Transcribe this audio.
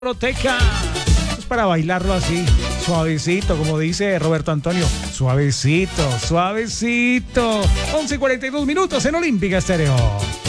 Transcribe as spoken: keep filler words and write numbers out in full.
Proteca. Es para bailarlo así, suavecito, como dice Roberto Antonio. Suavecito, suavecito. once y cuarenta y dos minutos en Olímpica Estéreo.